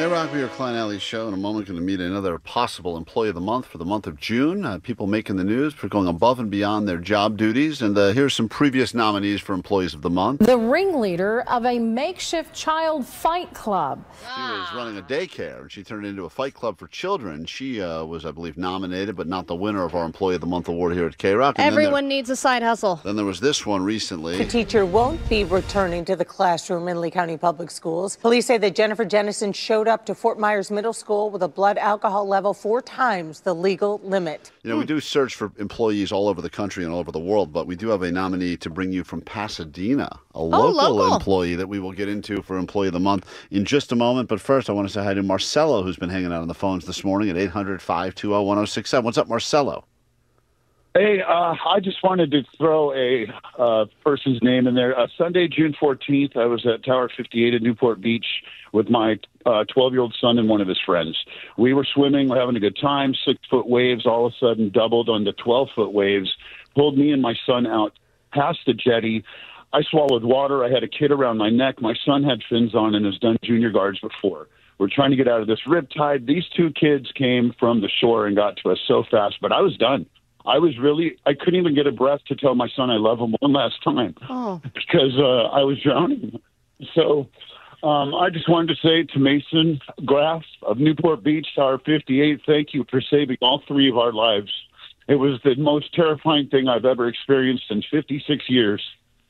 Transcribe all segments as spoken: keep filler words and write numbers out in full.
Hey, Rock, we are Klein Alley Show. In a moment, going to meet another possible employee of the month for the month of June. Uh, people making the news for going above and beyond their job duties. And uh, here's some previous nominees for employees of the month. The ringleader of a makeshift child fight club. She was running a daycare, and she turned it into a fight club for children. She uh, was, I believe, nominated, but not the winner of our Employee of the Month award here at K-Rock. And Everyone there, needs a side hustle. Then there was this one recently. The teacher won't be returning to the classroom in Lee County Public Schools. Police say that Jennifer Jennison showed up to Fort Myers Middle School with a blood alcohol level four times the legal limit. You know, we do search for employees all over the country and all over the world, but we do have a nominee to bring you from Pasadena, a local, local employee that we will get into for Employee of the Month in just a moment. But first, I want to say hi to Marcelo, who's been hanging out on the phones this morning at eight hundred, five two zero, one zero six seven. What's up, Marcelo? Hey, uh, I just wanted to throw a uh, person's name in there. Uh, Sunday, June fourteenth, I was at Tower fifty-eight at Newport Beach with my uh, twelve-year-old son and one of his friends. We were swimming, we're having a good time. Six-foot waves all of a sudden doubled onto twelve-foot waves, pulled me and my son out past the jetty. I swallowed water. I had a kid around my neck. My son had fins on and has done junior guards before. We're trying to get out of this riptide. These two kids came from the shore and got to us so fast, but I was done. I was really, I couldn't even get a breath to tell my son I love him one last time oh. because uh, I was drowning. So um, I just wanted to say to Mason Graff of Newport Beach, Tower fifty-eight, thank you for saving all three of our lives. It was the most terrifying thing I've ever experienced in fifty-six years.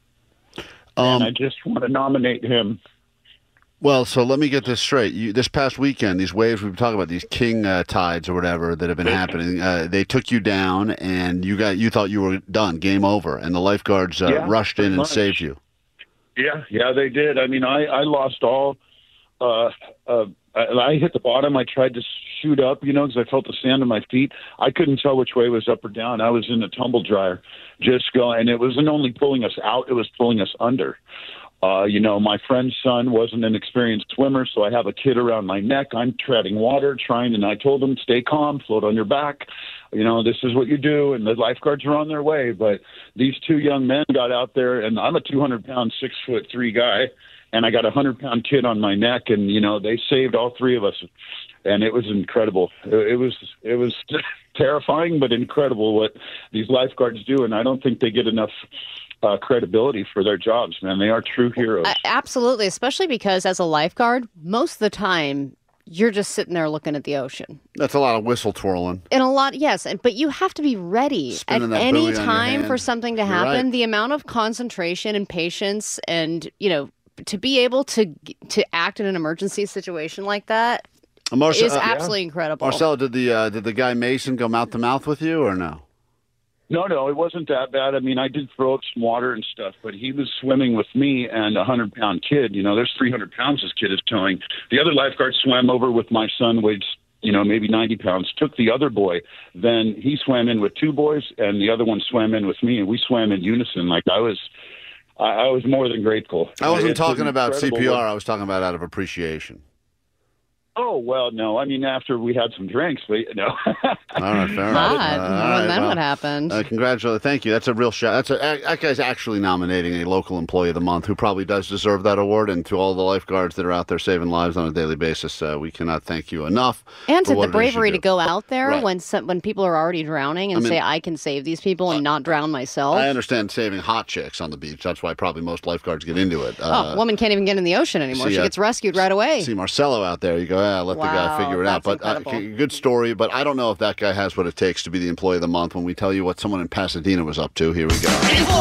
Um, and I just want to nominate him. Well, so let me get this straight. You, this past weekend, these waves we've been talking about, these king uh, tides or whatever that have been happening, uh, they took you down, and you got you thought you were done, game over, and the lifeguards uh, yeah, rushed in and much. saved you. Yeah, yeah, they did. I mean, I, I lost all. Uh, uh, I, I hit the bottom. I tried to shoot up, you know, because I felt the sand on my feet. I couldn't tell which way was up or down. I was in a tumble dryer, just going, and it wasn't only pulling us out; it was pulling us under. Uh, you know, my friend's son wasn't an experienced swimmer, so I have a kid around my neck. I'm treading water, trying, and I told him, stay calm, float on your back. You know, this is what you do, and the lifeguards are on their way. But these two young men got out there, and I'm a two hundred pound, six foot three guy, and I got a one hundred pound kid on my neck, and, you know, they saved all three of us, and it was incredible. It, it was it was terrifying, but incredible what these lifeguards do, and I don't think they get enough Uh, credibility for their jobs, man. They are true heroes. Uh, absolutely, especially because as a lifeguard, most of the time you're just sitting there looking at the ocean. That's a lot of whistle twirling. And a lot, yes, and, but you have to be ready Spinning at that any buoy on your time hand. for something to You're happen. right. The amount of concentration and patience and, you know, to be able to to act in an emergency situation like that Marce- is uh, absolutely incredible. Marcelo, did the uh, did the guy Mason go mouth to mouth with you or no? No, no, it wasn't that bad. I mean, I did throw up some water and stuff, but he was swimming with me and a one hundred pound kid. You know, there's three hundred pounds this kid is towing. The other lifeguard swam over with my son, weighs, you know, maybe ninety pounds, took the other boy. Then he swam in with two boys, and the other one swam in with me, and we swam in unison. Like, I was I, I was more than grateful. I wasn't It's talking about C P R. incredible. I was talking about out of appreciation. Oh, well, no. I mean, after we had some drinks, but no. All right, fair enough. God, Uh, all well, right, then well, what happened? Uh, congratulations. Thank you. That's a real shout. That's a, that guy's actually nominating a local employee of the month who probably does deserve that award. And to all the lifeguards that are out there saving lives on a daily basis, uh, we cannot thank you enough. And for to what the it is you bravery do. to go out there Right. when some, when people are already drowning and I mean, say, I can save these people and not drown myself. I understand saving hot chicks on the beach. That's why probably most lifeguards get into it. oh, Uh, a woman can't even get in the ocean anymore. see, She uh, gets rescued right away. See Marcelo out there. You go, yeah, let the guy Wow, figure it out. that's But uh, incredible. good story. But I don't know if that guy has what it takes to be the employee of the month when we tell you what someone in Pasadena was up to. Here we go.